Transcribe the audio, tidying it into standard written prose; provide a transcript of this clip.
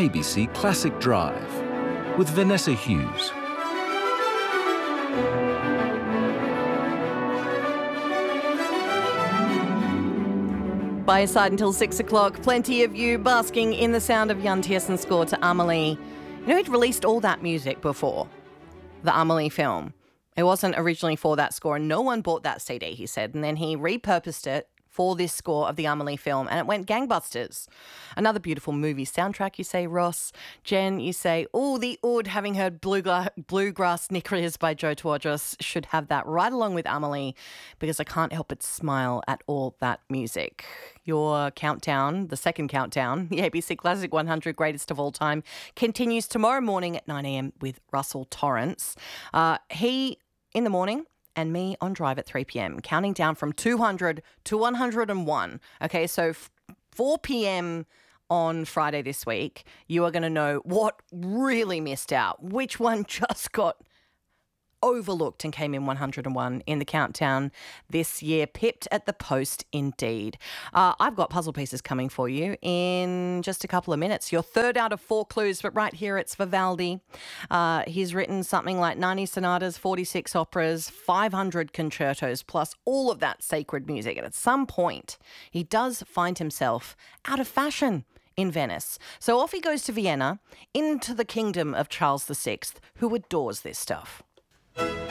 ABC Classic Drive with Vanessa Hughes. By your side until 6 o'clock, plenty of you basking in the sound of Jan Tiersen's score to Amelie. You know, he'd released all that music before the Amelie film. It wasn't originally for that score, and no one bought that CD, he said. And then he repurposed it for this score of the Amelie film, and it went gangbusters. Another beautiful movie soundtrack, you say, Ross. Jen, you say, oh, the oud, having heard Bluegrass Knickers by Joe Tawdros, should have that right along with Amelie, because I can't help but smile at all that music. Your countdown, the second countdown, the ABC Classic 100 Greatest of All Time, continues tomorrow morning at 9 a.m. with Russell Torrance. He, in the morning, and me on Drive at 3 p.m, counting down from 200 to 101. Okay, so 4 p.m. on Friday this week, you are going to know what really missed out, which one just got overlooked and came in 101 in the countdown this year. Pipped at the post indeed. I've got puzzle pieces coming for you in just a couple of minutes. Your third out of 4 clues, but right here it's Vivaldi. He's written something like 90 sonatas, 46 operas, 500 concertos, plus all of that sacred music. And at some point, he does find himself out of fashion in Venice. So off he goes to Vienna, into the kingdom of Charles VI, who adores this stuff.